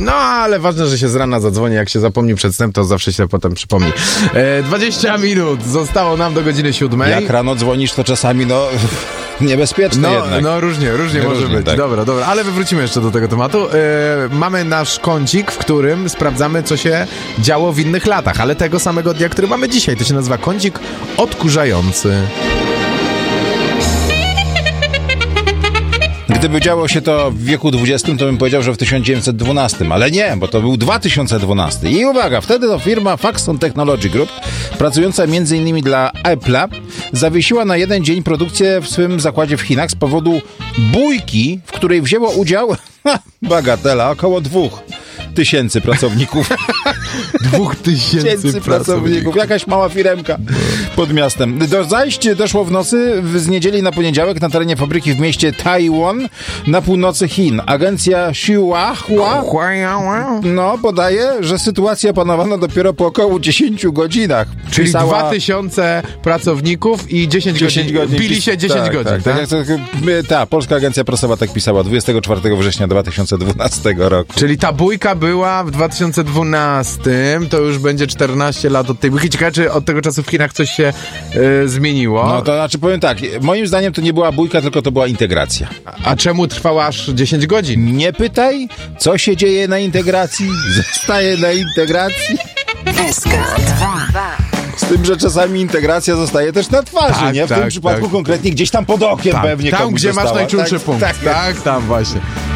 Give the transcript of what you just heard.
No, ale ważne, że się z rana zadzwoni. Jak się zapomni przed snem, to zawsze się potem przypomni. 20 minut zostało nam do godziny 7. Jak rano dzwonisz, to czasami, niebezpieczne jednak. No, różnie może być. Tak. Dobra, ale wrócimy jeszcze do tego tematu. Mamy nasz kącik, w którym sprawdzamy, co się działo w innych latach, ale tego samego dnia, który mamy dzisiaj. To się nazywa kącik odkurzający. Gdyby działo się to w wieku XX, to bym powiedział, że w 1912, ale nie, bo to był 2012. I uwaga, wtedy to firma Foxconn Technology Group, pracująca m.in. dla Apple'a, zawiesiła na jeden dzień produkcję w swym zakładzie w Chinach z powodu bójki, w której wzięło udział, bagatela, około 2000 pracowników. 2000 pracowników. Jakaś mała firemka pod miastem. Do zajść doszło w nocy z niedzieli na poniedziałek na terenie fabryki w mieście Taiwan na północy Chin. Agencja Xinhua podaje, że sytuacja panowano dopiero po około 10 godzinach. Czyli 2000 pracowników i 10 godzin. Bili się 10 godzin, tak? Ta polska agencja prasowa tak pisała 24 września 2012 roku. Czyli ta bójka była w 2012, to już będzie 14 lat od tej bójki. Ciekawe, czy od tego czasu w Chinach coś się zmieniło? No to znaczy powiem tak, moim zdaniem to nie była bójka, tylko to była integracja. A czemu trwała aż 10 godzin? Nie pytaj, co się dzieje na integracji, zostaje na integracji. Z tym, że czasami integracja zostaje też na twarzy, nie? W tym przypadku konkretnie gdzieś tam pod okiem pewnie tam, komuś gdzie została. masz najczulszy punkt. Tak, tam właśnie.